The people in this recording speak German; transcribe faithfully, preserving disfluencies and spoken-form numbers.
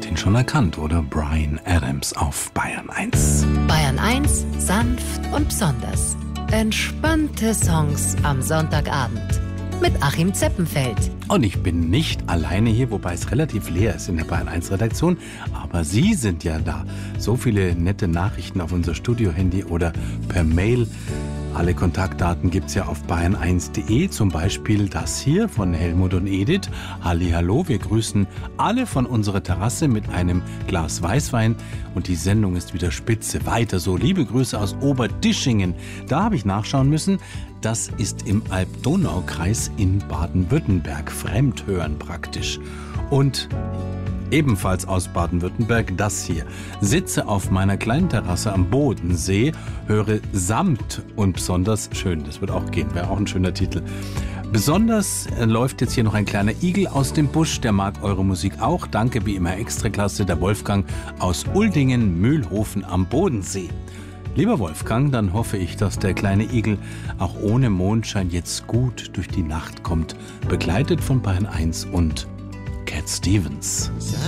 habt ihn schon erkannt, oder? Bryan Adams auf Bayern eins. Bayern eins, sanft und besonders. Entspannte Songs am Sonntagabend mit Achim Zeppenfeld. Und ich bin nicht alleine hier, wobei es relativ leer ist in der Bayern eins Redaktion. Aber Sie sind ja da. So viele nette Nachrichten auf unser Studio-Handy oder per Mail. Alle Kontaktdaten gibt's ja auf bayern eins punkt de, zum Beispiel das hier von Helmut und Edith. Hallihallo, wir grüßen alle von unserer Terrasse mit einem Glas Weißwein und die Sendung ist wieder spitze. Weiter so, liebe Grüße aus Oberdischingen. Da habe ich nachschauen müssen, das ist im Alb-Donau-Kreis in Baden-Württemberg, Fremdhören praktisch. Und ebenfalls aus Baden-Württemberg das hier. Sitze auf meiner kleinen Terrasse am Bodensee, höre samt und besonders schön. Das wird auch gehen, wäre auch ein schöner Titel. Besonders äh, läuft jetzt hier noch ein kleiner Igel aus dem Busch. Der mag eure Musik auch. Danke, wie immer Extraklasse, der Wolfgang aus Uldingen, Mühlhofen am Bodensee. Lieber Wolfgang, dann hoffe ich, dass der kleine Igel auch ohne Mondschein jetzt gut durch die Nacht kommt. Begleitet von Bayern eins und Cat Stevens.